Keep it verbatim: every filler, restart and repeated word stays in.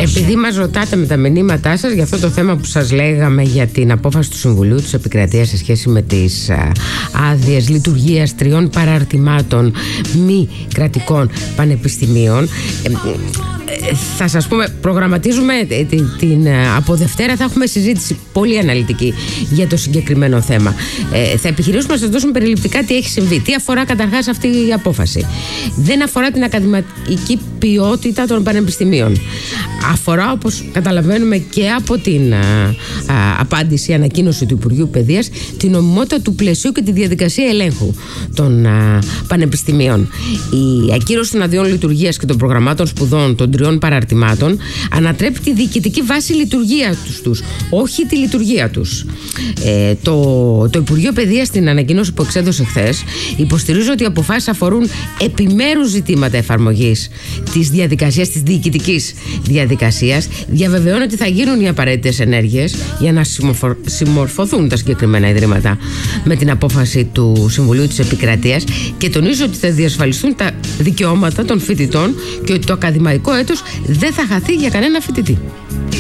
Επειδή μας ρωτάτε με τα μηνύματά σας για αυτό το θέμα που σας λέγαμε για την απόφαση του Συμβουλίου της Επικρατείας σε σχέση με τις άδειες λειτουργίας τριών παραρτημάτων μη κρατικών πανεπιστημίων, θα σας πούμε, προγραμματίζουμε την, την, από Δευτέρα θα έχουμε συζήτηση πολύ αναλυτική για το συγκεκριμένο θέμα. Ε, θα επιχειρήσουμε να σας δώσουμε περιληπτικά τι έχει συμβεί. Τι αφορά καταρχάς αυτή η απόφαση. Δεν αφορά την ακαδημαϊκή ποιότητα των πανεπιστημίων. Αφορά, όπως καταλαβαίνουμε και από την α, α, απάντηση, ανακοίνωση του Υπουργείου Παιδείας, την νομιμότητα του πλαισίου και τη διαδικασία ελέγχου των α, πανεπιστημίων. Η ακύρωση των αδειών λειτουργίας και των προγραμμάτων σπουδών των τριών παραρτημάτων ανατρέπει τη διοικητική βάση λειτουργία τους, όχι τη λειτουργία τους. Ε, το, το Υπουργείο Παιδείας στην ανακοίνωση που εξέδωσε χθες υποστηρίζει ότι οι αποφάσεις αφορούν επιμέρους ζητήματα εφαρμογής της διαδικασίας, της διοικητικής διαδικασίας. Διαβεβαιώνει ότι θα γίνουν οι απαραίτητες ενέργειες για να συμμορφωθούν τα συγκεκριμένα ιδρύματα με την απόφαση του Συμβουλίου της Επικρατείας και τονίζει ότι θα διασφαλιστούν τα δικαιώματα των φοιτητών και ότι το ακαδημαϊκό έτος δεν θα χαθεί για κανένα φοιτητή.